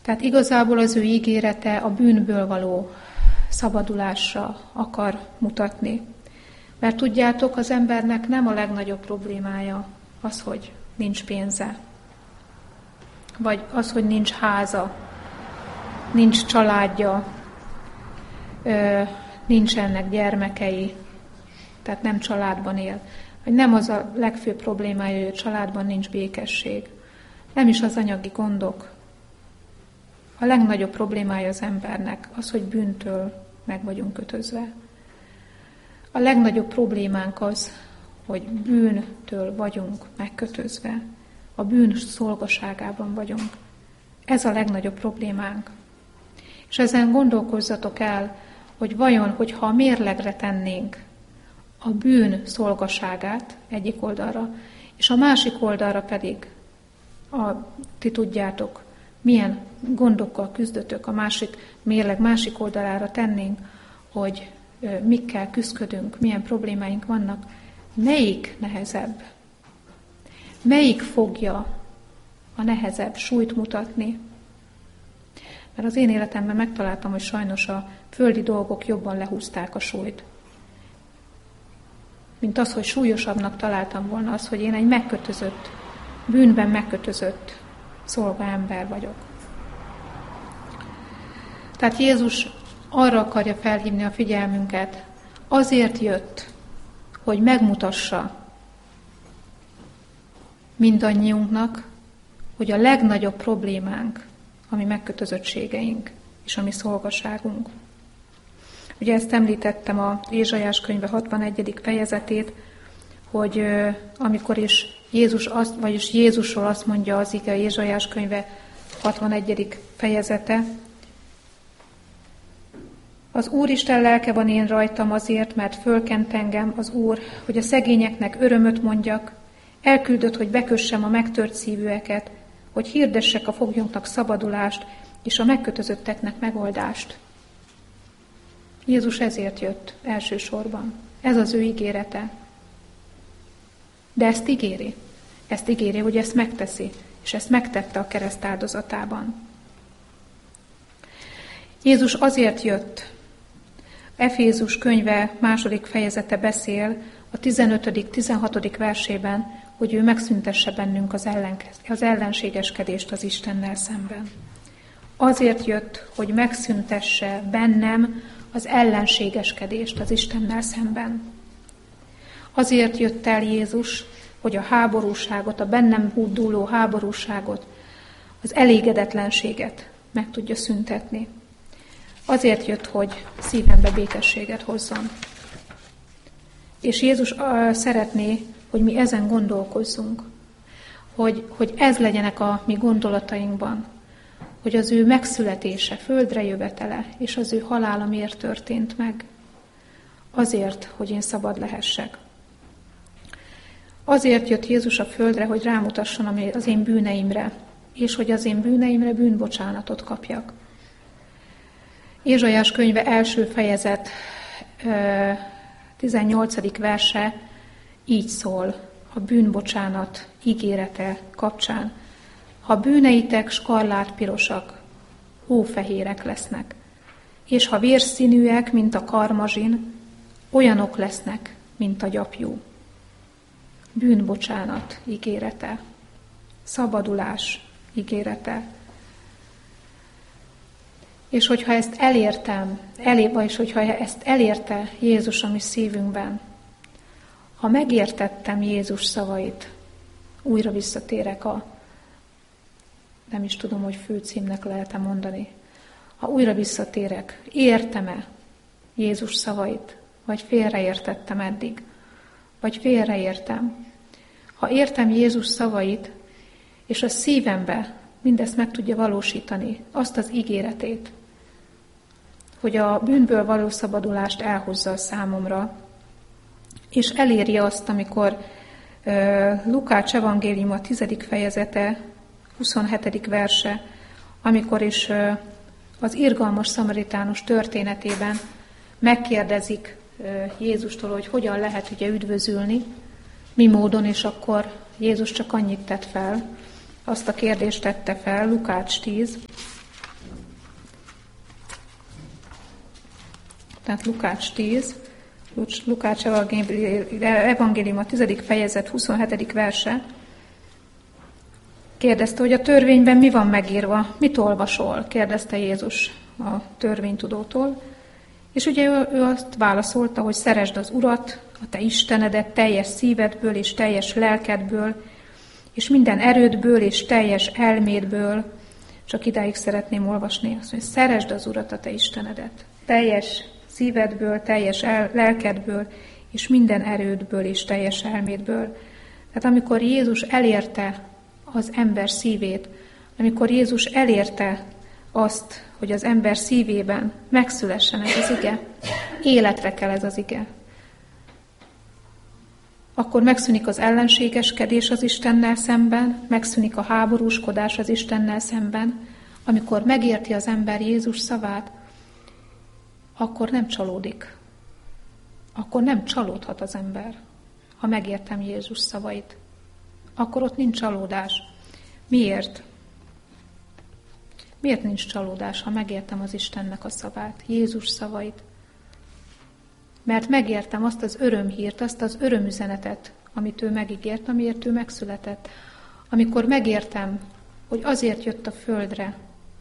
Tehát igazából az ő ígérete a bűnből való szabadulásra akar mutatni. Mert tudjátok, az embernek nem a legnagyobb problémája az, hogy nincs pénze, vagy az, hogy nincs háza, nincs családja, nincsenek gyermekei, tehát nem családban él. Vagy nem az a legfőbb problémája, hogy a családban nincs békesség. Nem is az anyagi gondok. A legnagyobb problémája az embernek az, hogy bűntől meg vagyunk kötözve. A legnagyobb problémánk az, hogy bűntől vagyunk megkötözve. A bűn szolgaságában vagyunk. Ez a legnagyobb problémánk. És ezen gondolkozzatok el, hogy vajon, hogyha a mérlegre tennénk a bűn szolgaságát egyik oldalra, és a másik oldalra pedig, ti tudjátok, milyen gondokkal küzdötök, a mérleg másik oldalára tennénk, hogy mikkel küzdködünk, milyen problémáink vannak, melyik nehezebb? Melyik fogja a nehezebb súlyt mutatni? Mert az én életemben megtaláltam, hogy sajnos a földi dolgok jobban lehúzták a súlyt. Mint az, hogy súlyosabbnak találtam volna az, hogy én egy megkötözött, bűnben megkötözött szolgaember vagyok. Tehát Jézus arra akarja felhívni a figyelmünket, azért jött, hogy megmutassa mindannyiunknak, hogy a legnagyobb problémánk a mi megkötözöttségeink és a mi szolgaságunk. Ugye ezt említettem a Ézsaiás könyve 61. fejezetét, hogy amikor is Jézusról azt mondja az ige, Ézsaiás könyve 61. fejezete, az Úristen lelke van én rajtam azért, mert fölkent engem az Úr, hogy a szegényeknek örömöt mondjak, elküldött, hogy bekössem a megtört szívűeket, hogy hirdessek a foglyoknak szabadulást, és a megkötözötteknek megoldást. Jézus ezért jött elsősorban. Ez az ő ígérete. De ezt ígéri. Ezt ígéri, hogy ezt megteszi, és ezt megtette a kereszt áldozatában. Jézus azért jött. Efézus könyve 2. fejezete beszél a 15.-16. versében, hogy ő megszüntesse bennünk az ellenségeskedést az Istennel szemben. Azért jött, hogy megszüntesse bennem az ellenségeskedést az Istennel szemben. Azért jött el Jézus, hogy a háborúságot, a bennem dúló háborúságot, az elégedetlenséget meg tudja szüntetni. Azért jött, hogy szívembe békességet hozzon. És Jézus szeretné, hogy mi ezen gondolkozzunk, hogy ez legyenek a mi gondolatainkban, hogy az ő megszületése, földre jövetele, és az ő halála miért történt meg. Azért, hogy én szabad lehessek. Azért jött Jézus a földre, hogy rámutasson az én bűneimre, és hogy az én bűneimre bűnbocsánatot kapjak. Ézsaiás könyve első fejezet 18. verse így szól a bűnbocsánat ígérete kapcsán. Ha bűneitek skarlátpirosak, hófehérek lesznek, és ha vérszínűek, mint a karmazsin, olyanok lesznek, mint a gyapjú. Bűnbocsánat ígérete, szabadulás ígérete. És hogyha ezt hogyha ezt elérte Jézus a mi szívünkben, ha megértettem Jézus szavait, újra visszatérek nem is tudom, hogy főcímnek lehet-e mondani. Ha újra visszatérek, értem-e Jézus szavait, vagy félreértettem eddig, vagy félreértem. Ha értem Jézus szavait, és a szívembe mindezt meg tudja valósítani, azt az ígéretét, hogy a bűnből való szabadulást elhozza a számomra, és eléri azt, amikor Lukács evangélium a 10. fejezete, 27. verse, amikor is az irgalmas szamaritánus történetében megkérdezik Jézustól, hogy hogyan lehet ugye üdvözülni, mi módon, és akkor Jézus csak annyit tett fel, azt a kérdést tette fel, Lukács 10, tehát Lukács 10, Lukács evangélium a 10. fejezet 27. verse, kérdezte, hogy a törvényben mi van megírva, mit olvasol, kérdezte Jézus a törvénytudótól. És ugye ő azt válaszolta, hogy szeresd az Urat, a te Istenedet teljes szívedből és teljes lelkedből, és minden erődből és teljes elmédből. Csak idáig szeretném olvasni azt, hogy szeresd az Urat, a te Istenedet teljes szívedből, teljes lelkedből, és minden erődből és teljes elmédből. Tehát amikor Jézus elérte az ember szívét, amikor Jézus elérte azt, hogy az ember szívében megszülessen ez az ige, életre kell ez az ige, akkor megszűnik az ellenségeskedés az Istennel szemben, megszűnik a háborúskodás az Istennel szemben. Amikor megérti az ember Jézus szavát, akkor nem csalódik. Akkor nem csalódhat az ember, ha megértem Jézus szavait. Akkor ott nincs csalódás. Miért? Miért nincs csalódás, ha megértem az Istennek a szavát, Jézus szavait? Mert megértem azt az örömhírt, azt az örömüzenetet, amit ő megígért, amiért ő megszületett. Amikor megértem, hogy azért jött a földre,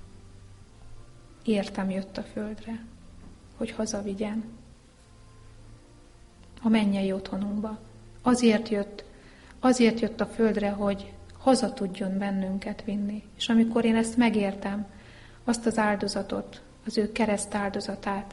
értem jött a földre, hogy hazavigyen a mennyei otthonunkba. Azért jött a földre, hogy haza tudjon bennünket vinni. És amikor én ezt megértem, azt az áldozatot, az ő kereszt áldozatát,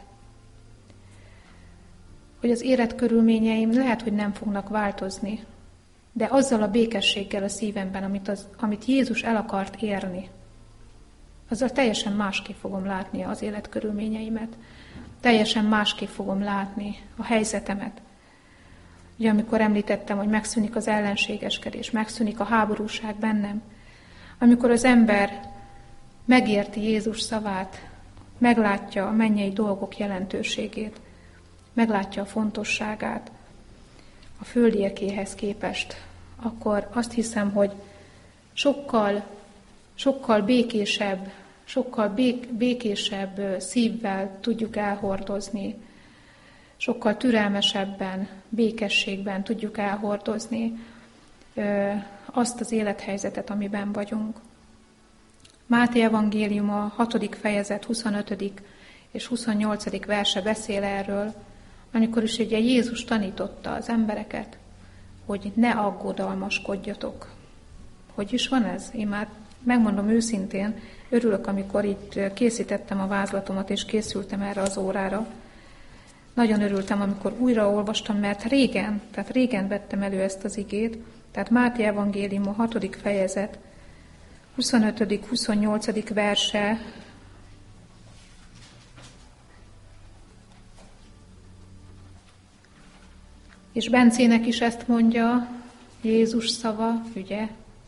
hogy az életkörülményeim lehet, hogy nem fognak változni, de azzal a békességgel a szívemben, amit Jézus el akart érni, azzal teljesen másképp fogom látni az életkörülményeimet, teljesen másképp fogom látni a helyzetemet. Ugye amikor említettem, hogy megszűnik az ellenségeskedés, megszűnik a háborúság bennem, amikor az ember megérti Jézus szavát, meglátja a mennyei dolgok jelentőségét, meglátja a fontosságát a földiekéhez képest, akkor azt hiszem, hogy sokkal békésebb szívvel tudjuk elhordozni, sokkal türelmesebben, békességben tudjuk elhordozni azt az élethelyzetet, amiben vagyunk. Máté evangélium a 6. fejezet 25. és 28. verse beszél erről, amikor is ugye Jézus tanította az embereket, hogy ne aggodalmaskodjatok. Hogy is van ez? Én már megmondom őszintén, örülök, amikor itt készítettem a vázlatomat, és készültem erre az órára. Nagyon örültem, amikor újra olvastam, mert régen vettem elő ezt az igét, tehát Máté evangélium a 6. fejezet 25.-28. verse, és Bencének is ezt mondja, Jézus szava, ugye,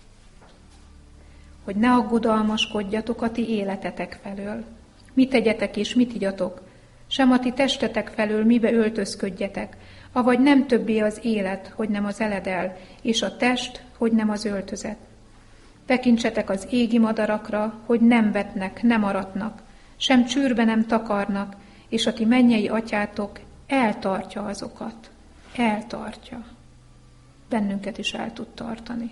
hogy ne aggodalmaskodjatok a ti életetek felől. Mit tegyetek és mit igyatok? Sem a ti testetek felől mibe öltözködjetek, avagy nem többé az élet, hogy nem az eledel, és a test, hogy nem az öltözet. Tekintsetek az égi madarakra, hogy nem vetnek, nem aratnak, sem csűrbe nem takarnak, és a ti mennyei atyátok eltartja azokat. Eltartja. Bennünket is el tud tartani.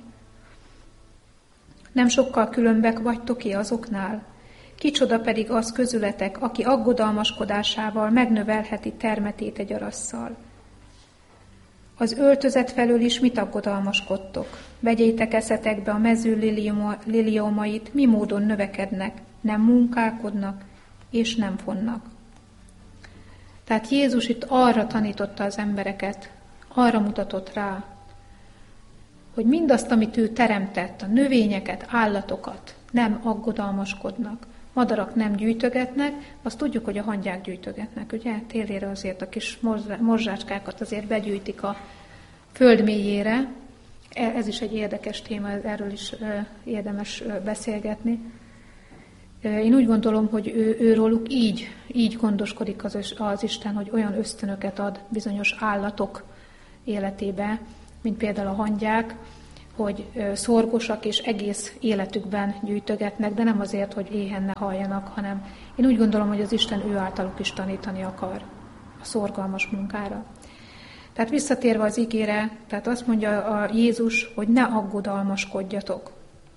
Nem sokkal különbek vagytok-e azoknál? Kicsoda pedig az közületek, aki aggodalmaskodásával megnövelheti termetét egy arasszal. Az öltözet felől is mit aggodalmaskodtok? Vegyétek eszetekbe a mező liliomait, mi módon növekednek, nem munkálkodnak és nem fonnak. Tehát Jézus itt arra tanította az embereket, arra mutatott rá, hogy mindazt, amit ő teremtett, a növényeket, állatokat nem aggodalmaskodnak. Madarak nem gyűjtögetnek, azt tudjuk, hogy a hangyák gyűjtögetnek, ugye? Télére azért a kis morzsácskákat azért begyűjtik a föld mélyére. Ez is egy érdekes téma, erről is érdemes beszélgetni. Én úgy gondolom, hogy őróluk így gondoskodik az Isten, hogy olyan ösztönöket ad bizonyos állatok életébe, mint például a hangyák, hogy szorgosak és egész életükben gyűjtögetnek, de nem azért, hogy éhen ne haljanak, hanem én úgy gondolom, hogy az Isten ő általuk is tanítani akar. a szorgalmas munkára. Tehát visszatérve az igére, tehát azt mondja a Jézus, hogy ne aggodalmaskodjatok.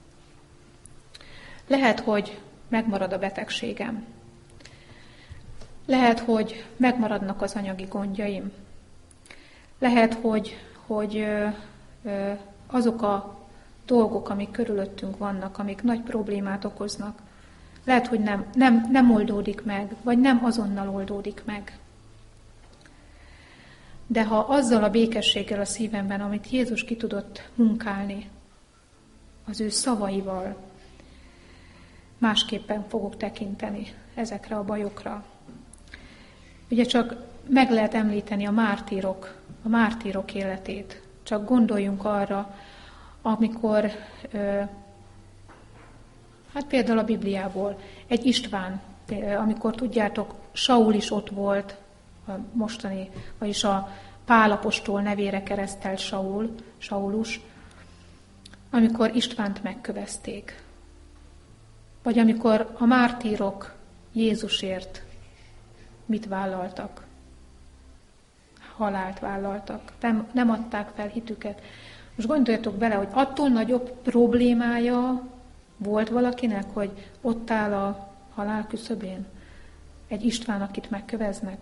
Lehet, hogy megmarad a betegségem. Lehet, hogy megmaradnak az anyagi gondjaim. Lehet, hogy azok a dolgok, amik körülöttünk vannak, amik nagy problémát okoznak, lehet, hogy nem oldódik meg, vagy nem azonnal oldódik meg. De ha azzal a békességgel a szívemben, amit Jézus ki tudott munkálni, az ő szavaival, másképpen fogok tekinteni ezekre a bajokra. Ugye csak meg lehet említeni a mártírok életét. Csak gondoljunk arra, amikor, hát például a Bibliából, egy István, amikor tudjátok, Saul is ott volt, a mostani, vagyis a Pál apostol nevére keresztelt Saulus, amikor Istvánt megkövezték. Vagy amikor a mártírok Jézusért mit vállaltak? Halált vállaltak. Nem adták fel hitüket. Most gondoljatok bele, hogy attól nagyobb problémája volt valakinek, hogy ott áll a halál küszöbén egy István, akit megköveznek.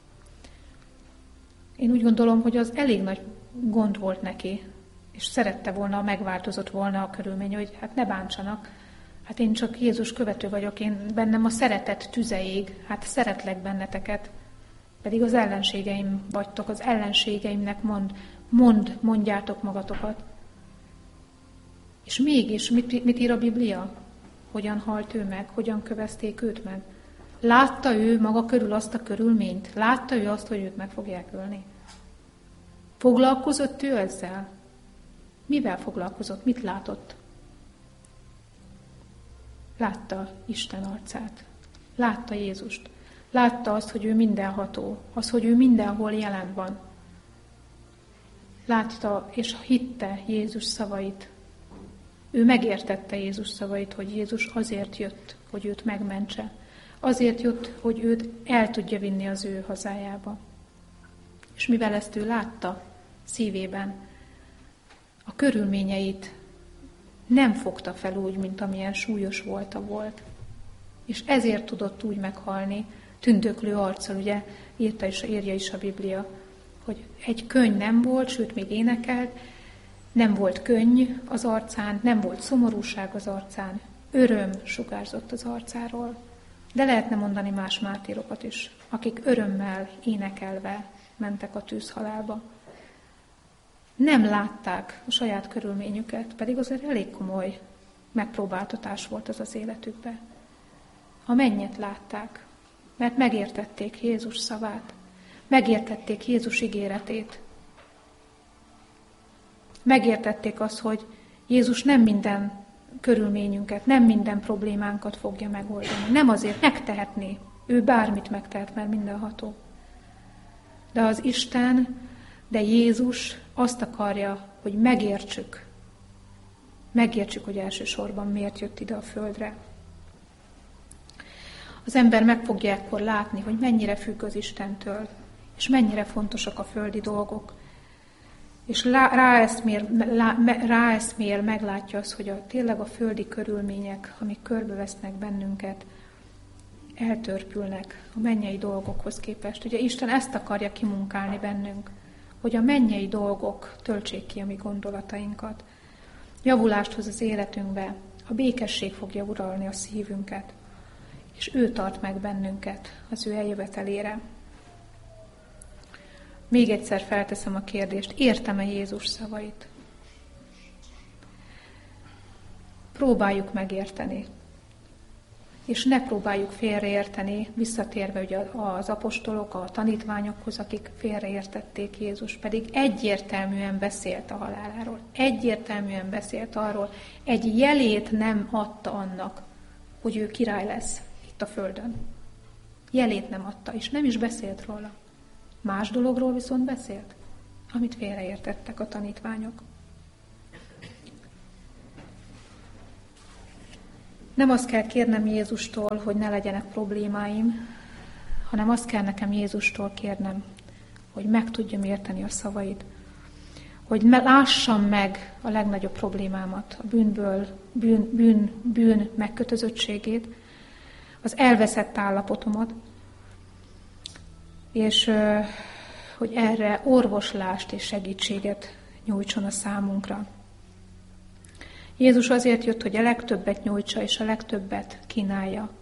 Én úgy gondolom, hogy az elég nagy gond volt neki, és szerette volna, megváltozott volna a körülmény, hogy hát ne bántsanak. Hát én csak Jézus követő vagyok, bennem a szeretet tüze ég, hát szeretlek benneteket. Pedig az ellenségeim vagytok, az ellenségeimnek mondjátok magatokat. És mégis mit ír a Biblia? Hogyan halt ő meg? Hogyan kövezték őt meg? Látta ő maga körül azt a körülményt? Látta ő azt, hogy őt meg fogják ölni? Foglalkozott ő ezzel? Mivel foglalkozott? Mit látott? Látta Isten arcát. Látta Jézust. Látta azt, hogy ő mindenható. Az, hogy ő mindenhol jelen van. Látta és hitte Jézus szavait. Ő megértette Jézus szavait, hogy Jézus azért jött, hogy őt megmentse. Azért jött, hogy őt el tudja vinni az ő hazájába. És mivel ezt ő látta szívében, a körülményeit nem fogta fel úgy, mint amilyen súlyos volt. És ezért tudott úgy meghalni, tündöklő arccal, ugye írja is a Biblia, hogy egy könny nem volt, sőt még énekelt, nem volt könny az arcán, nem volt szomorúság az arcán, öröm sugárzott az arcáról. De lehetne mondani más mártírokat is, akik örömmel, énekelve mentek a tűzhalálba. Nem látták a saját körülményüket, pedig azért elég komoly megpróbáltatás volt az az életükben. A mennyet látták, mert megértették Jézus szavát, megértették Jézus ígéretét. Megértették azt, hogy Jézus nem minden körülményünket, nem minden problémánkat fogja megoldani. Nem azért megtehetné, ő bármit megtehet, mert mindenható. De az Isten, de Jézus azt akarja, hogy megértsük, hogy elsősorban miért jött ide a földre. Az ember meg fogja ekkor látni, hogy mennyire függ az Istentől, és mennyire fontosak a földi dolgok. És ráeszmél, meglátja azt, hogy tényleg a földi körülmények, amik körbevesznek bennünket, eltörpülnek a mennyei dolgokhoz képest. Ugye Isten ezt akarja kimunkálni bennünk, hogy a mennyei dolgok töltsék ki a mi gondolatainkat. Javulást hoz az életünkbe, a békesség fogja uralni a szívünket, és ő tart meg bennünket az ő eljövetelére. Még egyszer felteszem a kérdést, értem-e Jézus szavait? Próbáljuk megérteni, és ne próbáljuk félreérteni, visszatérve ugye az apostolok, a tanítványokhoz, akik félreértették Jézus, pedig egyértelműen beszélt a haláláról, egyértelműen beszélt arról, egy jelét nem adta annak, hogy ő király lesz itt a földön. Jelét nem adta, és nem is beszélt róla. Más dologról viszont beszélt, amit félreértettek a tanítványok. Nem azt kell kérnem Jézustól, hogy ne legyenek problémáim, hanem azt kell nekem Jézustól kérnem, hogy meg tudjam érteni a szavaid, hogy lássam meg a legnagyobb problémámat, a bűn megkötözöttségét, az elveszett állapotomat, és hogy erre orvoslást és segítséget nyújtson a számunkra. Jézus azért jött, hogy a legtöbbet nyújtsa, és a legtöbbet kínálja.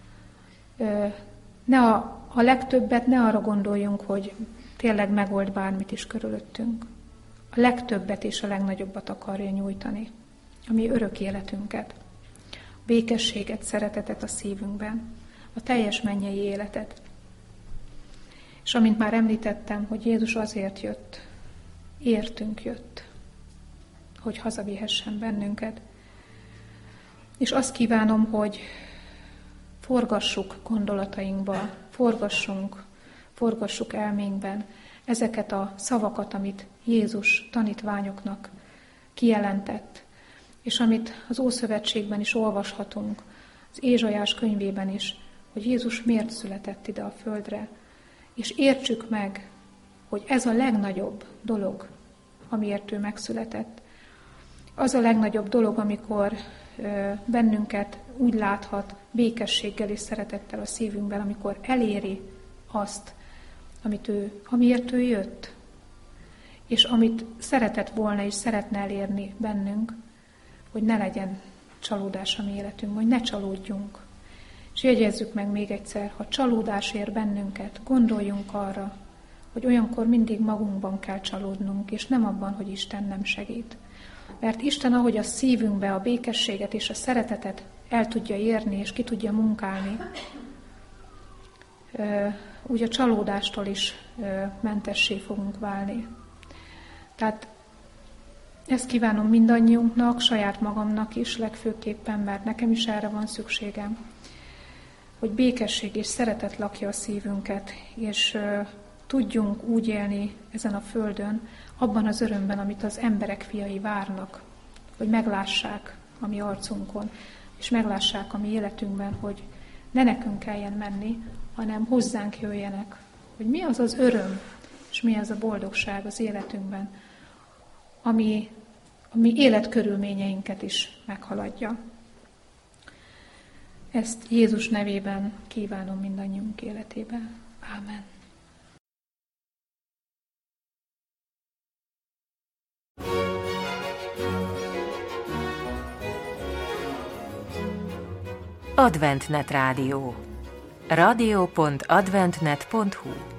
A legtöbbet ne arra gondoljunk, hogy tényleg megold bármit is körülöttünk. A legtöbbet és a legnagyobbat akarja nyújtani, ami örök életünket, a békességet, szeretetet a szívünkben, a teljes mennyei életet. És amint már említettem, hogy Jézus azért jött, értünk jött, hogy hazavihessen bennünket. És azt kívánom, hogy forgassuk gondolatainkba, forgassuk elménkben ezeket a szavakat, amit Jézus tanítványoknak kijelentett, és amit az Ószövetségben is olvashatunk, az Ézsaiás könyvében is, hogy Jézus miért született ide a földre, és értsük meg, hogy ez a legnagyobb dolog, amiért ő megszületett. Az a legnagyobb dolog, amikor bennünket úgy láthat békességgel és szeretettel a szívünkben, amikor eléri azt, amiért ő jött, és amit szeretett volna és szeretne elérni bennünk, hogy ne legyen csalódás a mi életünkben, hogy ne csalódjunk. És jegyezzük meg még egyszer, ha csalódás ér bennünket, gondoljunk arra, hogy olyankor mindig magunkban kell csalódnunk, és nem abban, hogy Isten nem segít. Mert Isten, ahogy a szívünkbe a békességet és a szeretetet el tudja érni, és ki tudja munkálni, úgy a csalódástól is mentessé fogunk válni. Tehát ezt kívánom mindannyiunknak, saját magamnak is legfőképpen, mert nekem is erre van szükségem, hogy békesség és szeretet lakja a szívünket, és tudjunk úgy élni ezen a földön, abban az örömben, amit az emberek fiai várnak, hogy meglássák a mi arcunkon, és meglássák a mi életünkben, hogy ne nekünk kelljen menni, hanem hozzánk jöjjenek, hogy mi az az öröm, és mi az a boldogság az életünkben, ami életkörülményeinket is meghaladja. Ezt Jézus nevében kívánom mindannyiunk életében. Ámen. Adventnet Rádió. radio.adventnet.hu